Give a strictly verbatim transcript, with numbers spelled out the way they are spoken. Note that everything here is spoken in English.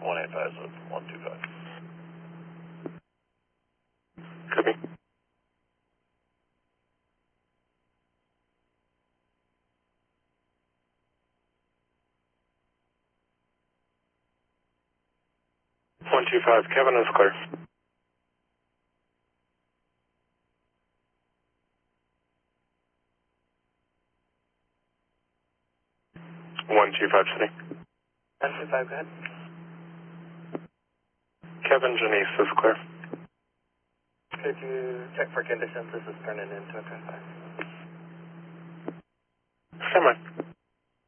one eight five, so one two five. Copy. one two five, Kevin is clear. one two five, City. one two five, go ahead. Kevin, Janice is clear. Could you check for conditions? This is turning into a ten five. Stand by.